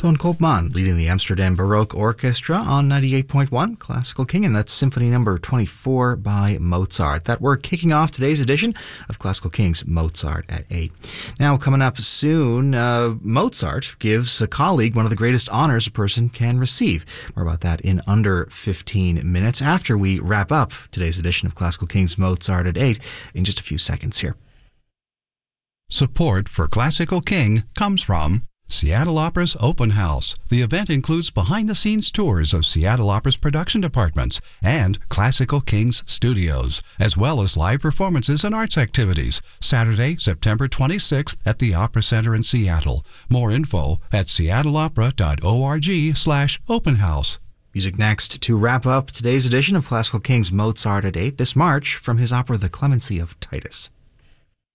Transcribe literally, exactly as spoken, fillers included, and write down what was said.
Ton Koopman leading the Amsterdam Baroque Orchestra on ninety-eight point one Classical King, and that's Symphony Number twenty-four by Mozart. That we're kicking off today's edition of Classical King's Mozart at eight. Now, coming up soon, uh, Mozart gives a colleague one of the greatest honors a person can receive. More about that in under fifteen minutes after we wrap up today's edition of Classical King's Mozart at eight in just a few seconds here. Support for Classical King comes from Seattle Opera's Open House. The event includes behind-the-scenes tours of Seattle Opera's production departments and Classical King's studios, as well as live performances and arts activities. Saturday, September twenty-sixth at the Opera Center in Seattle. More info at seattleopera.org slash open house. Music next to wrap up today's edition of Classical King's Mozart at eight this March from his opera The Clemency of Titus.